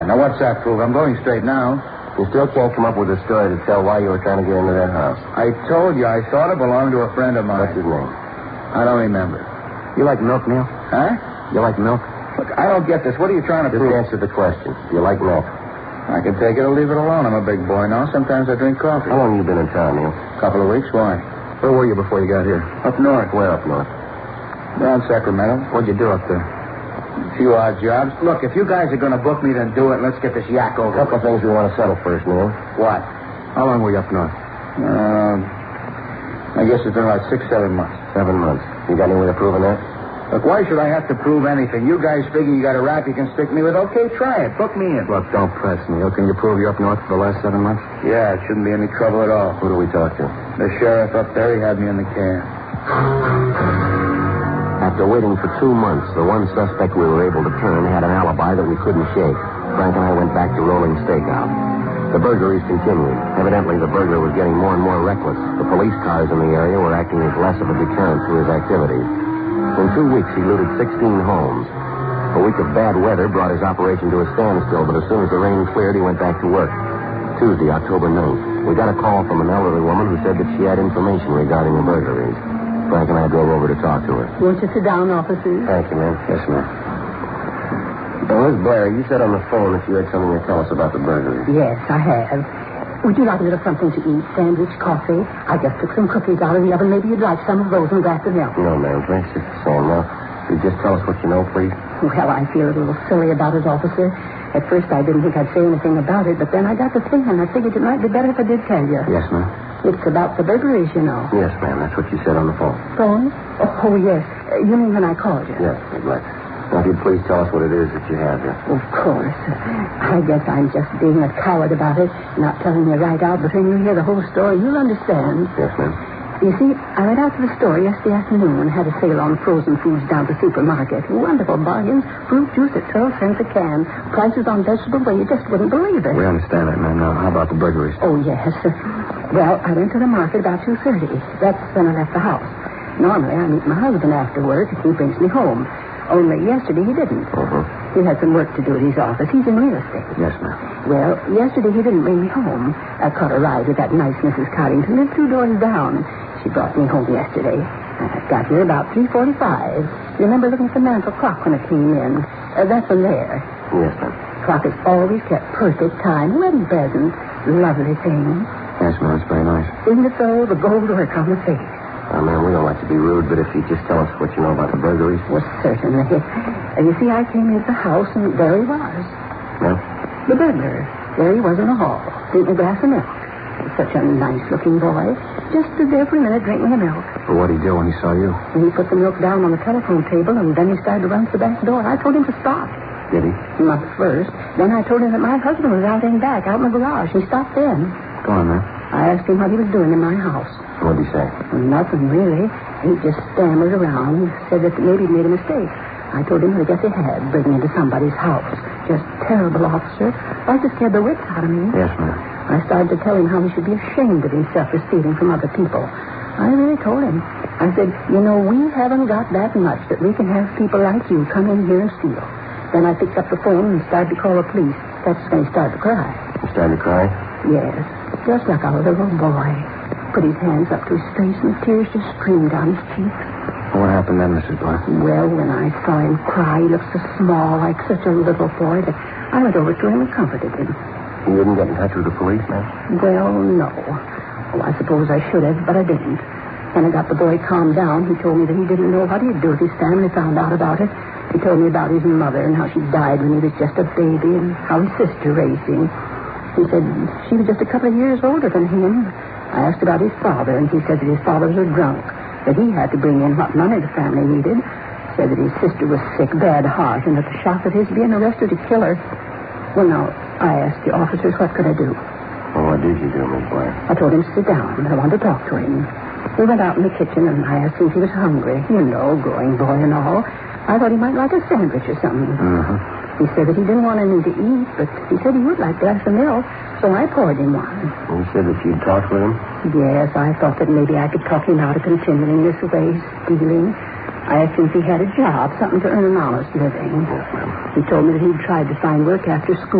Now, what's that prove? I'm going straight now. You still can't come up with a story to tell why you were trying to get into that house. I told you I thought it belonged to a friend of mine. What's his name? I don't remember. You like milk, Neil? Huh? You like milk? Look, I don't get this. What are you trying to Just prove? answer the question. Do you like milk? I can take it or leave it alone. I'm a big boy now. Sometimes I drink coffee. How long have you been in town, Neil? Couple of weeks. Why? Where were you before you got here? Up north. Where up north? Down Sacramento. What'd you do up there? A few odd jobs. Look, if you guys are going to book me, then do it. Let's get this yak over. A couple of things we want to settle first, Neil. What? How long were you up north? I guess it's been about 6-7 months. 7 months. You got any way of proving that? Look, why should I have to prove anything? You guys figure you got a rap you can stick me with? Okay, try it. Book me in. Look, don't press, Neil. Can you prove you're up north for the last 7 months? Yeah, it shouldn't be any trouble at all. Who do we talk to? The sheriff up there, he had me in the can. After waiting for 2 months, the one suspect we were able to turn had an alibi that we couldn't shake. Frank and I went back to Rolling Stakeout. The burglaries continued. Evidently, the burglar was getting more and more reckless. The police cars in the area were acting as less of a deterrent to his activities. In 2 weeks, he looted 16 homes. A week of bad weather brought his operation to a standstill, but as soon as the rain cleared, he went back to work. Tuesday, October 9th, we got a call from an elderly woman who said that she had information regarding the burglaries. Frank and I drove over to talk to her. Won't you sit down, officers? Thank you, ma'am. Yes, ma'am. Miss Blair, you said on the phone that you had something to tell us about the burglary. Yes, I have. Would you like a little something to eat? Sandwich, coffee? I just took some cookies out of the oven. Maybe you'd like some of those and a glass of milk. No, ma'am. Thanks just the same. Now, could you just tell us what you know, please? Well, I feel a little silly about it, officer. At first, I didn't think I'd say anything about it, but then I got to thinking, and I figured it might be better if I did tell you. Yes, ma'am. It's about the burglaries, you know. Yes, ma'am. That's what you said on the phone. Phone? Oh, yes. You mean when I called you? Yes, I'd like. Now, if you'd please tell us what it is that you have here. Of course. I guess I'm just being a coward about it, not telling you right out, but when you hear the whole story, you'll understand. Yes, ma'am. You see, I went out to the store yesterday afternoon and had a sale on frozen foods down at the supermarket. Wonderful bargains. Fruit juice at 12 cents a can. Prices on vegetables where you just wouldn't believe it. We understand that, ma'am. Now, how about the burglaries? Oh, yes. Well, I went to the market about 2:30. That's when I left the house. Normally, I meet my husband after work and he brings me home. Only yesterday he didn't. He had some work to do at his office. He's in real estate. Yes, ma'am. Well, yesterday he didn't bring me home. I caught a ride with that nice Mrs. Coddington. Lived 2 doors down. She brought me home yesterday. I got here about 3:45. Remember looking at the mantel clock when I came in? That one there. Yes, ma'am. Clock is always kept perfect time. Wedding present. Lovely thing. Yes, ma'am. It's very nice. Isn't it so? The gold work on the face. Ma'am, we don't like to be rude, but if you just tell us what you know about the burglaries. Well, certainly. You see, I came into the house, and there he was. Ma'am? The burglar. There he was in the hall, drinking a glass of milk. Such a nice-looking boy. Just stood there for a minute drinking the milk. Well, what did he do when he saw you? And he put the milk down on the telephone table, and then he started to run to the back door. I told him to stop. Did he? Not at first. Then I told him that my husband was out in back, out in the garage. He stopped then. Go on, ma'am. I asked him what he was doing in my house. What did he say? Nothing, really. He just stammered around, said that maybe he'd made a mistake. I told him that I guess he had, breaking into somebody's house. Just terrible, officer. Like to scare the wits out of me. Yes, ma'am. I started to tell him how he should be ashamed of himself for stealing from other people. I really told him. I said, you know, we haven't got that much that we can have people like you come in here and steal. Then I picked up the phone and started to call the police. That's when he started to cry. He started to cry? Yes, just like a little boy. Put his hands up to his face and the tears just streamed down his cheeks. What happened then, Mrs. Blair? Well, when I saw him cry, he looked so small, like such a little boy, that I went over to him and comforted him. You didn't get in touch with the police, ma'am? Well, no. Oh, I suppose I should have, but I didn't. When I got the boy calmed down, he told me that he didn't know what he'd do if his family found out about it. He told me about his mother and how she died when he was just a baby and how his sister raised him. He said she was just a couple of years older than him. I asked about his father, and he said that his father was a drunk, that he had to bring in what money the family needed. Said that his sister was sick, bad heart, and that the shock of his being arrested to kill her. Well, now, I asked the officers, what could I do? Well, what did you do, Miss Blair? I told him to sit down, but I wanted to talk to him. We went out in the kitchen, and I asked him if he was hungry. You know, growing boy and all. I thought he might like a sandwich or something. He said that he didn't want anything to eat, but he said he would like a glass of milk, so I poured him one. You said that you'd talked with him? Yes, I thought that maybe I could talk him out of continuing this way, stealing. I asked him if he had a job, something to earn an honest living. Yes, ma'am. He told me that he'd tried to find work after school.